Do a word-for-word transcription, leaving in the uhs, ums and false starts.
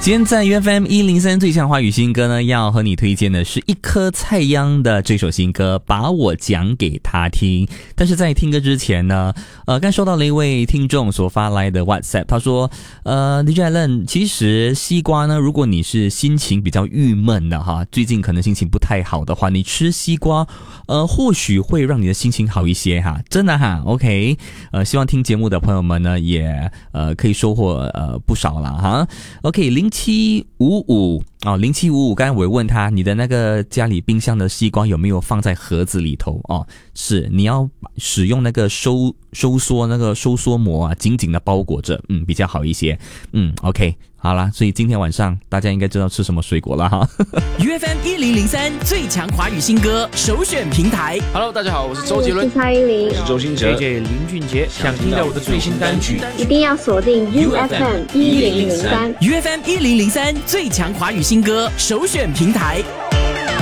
今天在 U F M 一零三最强华语新歌呢，要和你推荐的是一颗蔡央的这首新歌，把我讲给他听。但是在听歌之前呢，呃，刚收到了一位听众所发来的 WhatsApp， 他说，呃 D J Allen， 其实西瓜呢，如果你是心情比较郁闷的哈，最近可能心情不太好的话，你吃西瓜，呃，或许会让你的心情好一些哈，真的哈 ，OK， 呃，希望听节目的朋友们呢，也呃可以收获呃不少了哈 ，OK， 零七五五哦，零七五五，刚才我问他，你的那个家里冰箱的西瓜有没有放在盒子里头哦？是，你要使用那个收收缩那个收缩膜啊，紧紧的包裹着，嗯，比较好一些，嗯 ，OK。好啦，所以今天晚上大家应该知道吃什么水果了哈。 U F M 一零零三最强华语新歌首选平台。 Hello， 大家好，我是周杰伦， 我是蔡依林， 我是周兴哲 ，J J 林俊杰。想听到我的最新单曲， 一定要锁定 U F M 一零零三 U F M 一零零三最强华语新歌首选平台。